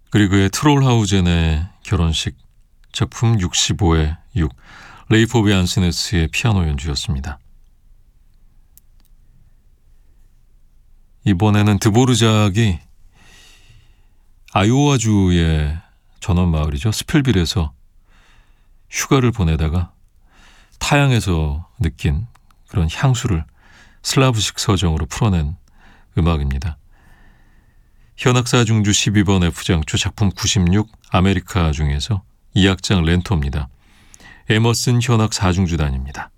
그리그의 트롤하우젠의 결혼식, 작품 65의 6, 레이포비 안스네스의 피아노 연주였습니다. 이번에는 드보르작이 아이오와주의 전원 마을이죠. 스펠빌에서 휴가를 보내다가 타향에서 느낀 그런 향수를 슬라브식 서정으로 풀어낸 음악입니다. 현악사 중주 12번 F장조 작품 96 아메리카 중에서 2악장 렌토입니다. 에머슨 현악 4중주단입니다.